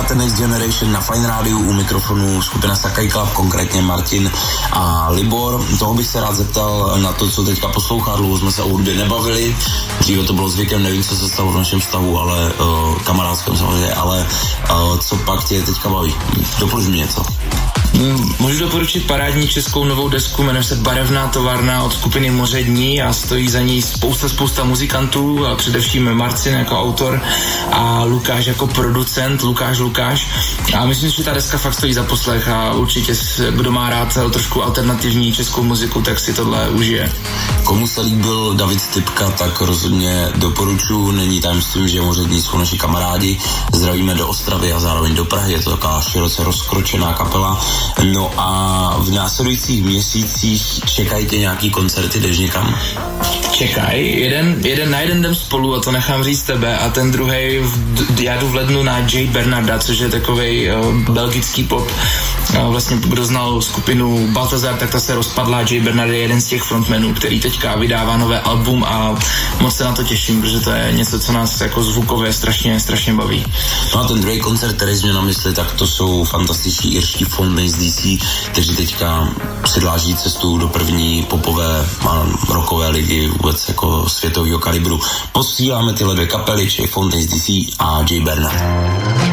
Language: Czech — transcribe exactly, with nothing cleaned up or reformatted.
Posloucháte Next Generation na Fine Rádiu, u mikrofonu skupina Sakai Club, konkrétně Martin a Libor. Toho bych se rád zeptal na to, co teďka poslouchá, dlouho jsme se o hudbě nebavili. Dříve to bylo zvykem, nevím, co se stalo v našem stavu, ale uh, kamarádském samozřejmě, ale uh, co pak tě teďka baví? Doporuč mi něco. Můžu doporučit parádní českou novou desku, jmenuje se Barevná továrna od skupiny Moře dní a stojí za ní spousta, spousta muzikantů, a především Marcin jako autor a Lukáš jako producent, Lukáš Lukáš. A myslím si, že ta deska fakt stojí za poslech a určitě, kdo má rád trošku alternativní českou muziku, tak si tohle užije. Komu se líbil David Stypka, tak rozhodně doporučuji. Není tajemstvím, že Moře dní jsou naši kamarádi. Zdravíme do Ostravy a zároveň do Prahy. Je to taková široce rozkročená kapela. No a v následujících měsících čekají tě nějaký koncerty, jdeš někam? Čekaj, jeden, jeden na jeden jdem spolu a to nechám říct tebe a ten druhej, já jdu v lednu na Jay Bernarda, což je takovej uh, belgický pop. Uh, vlastně kdo znal skupinu Baltazar, tak ta se rozpadla. Jay Bernard je jeden z těch frontmenů, který teďka vydává nové album a moc se na to těším, protože to je něco, co nás jako zvukově strašně, strašně baví. No a ten druhý koncert, který jsi měl na mysli, tak to jsou fantastiční irští Fountains D C, kteří teďka předláží cestu do první popové a rockové ligy vůbec jako světového kalibru. Posíláme tyhle dvě kapely, či Fountains D C a Jay Bernard.